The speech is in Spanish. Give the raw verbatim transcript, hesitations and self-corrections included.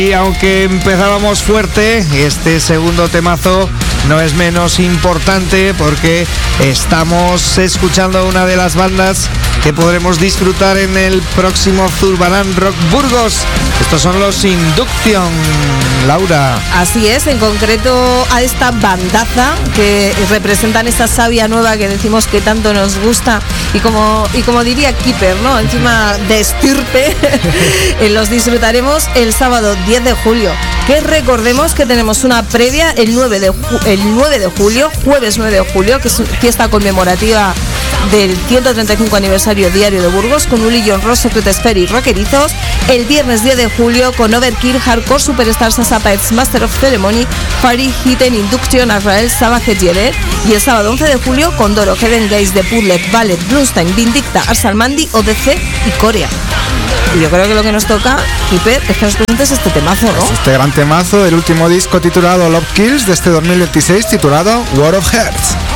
Y aunque empezábamos fuerte, este segundo temazo no es menos importante porque estamos escuchando una de las bandas que podremos disfrutar en el próximo Zurbarán Rock Burgos. Estos son los Induction, Laura. Así es, en concreto a esta bandaza que representan esta savia nueva que decimos que tanto nos gusta y como, y como diría Keeper, ¿no? Encima de estirpe, los disfrutaremos el sábado diez de julio, que recordemos que tenemos una previa el nueve de, ju- el nueve de julio, jueves nueve de julio, que es fiesta conmemorativa del ciento treinta y cinco aniversario diario de Burgos, con Uli John Ross, Secret Sphere y Rockerizos. El viernes diez de julio con Overkill, Hardcore Superstars, Asapets, Master of Ceremony, Party, Hidden, Induction, Azrael, Savage Jerer. Y el sábado once de julio con Doro, Heaven Gaze, The Puzzlet, Ballet, Blumstein, Vindicta, Arsal Mandi, O D C y Corea. Y yo creo que lo que nos toca, Hiper, es que nos presentes este temazo, ¿no? Este gran temazo, el último disco titulado Love Kills de este dos mil veintiséis, titulado War of Hearts.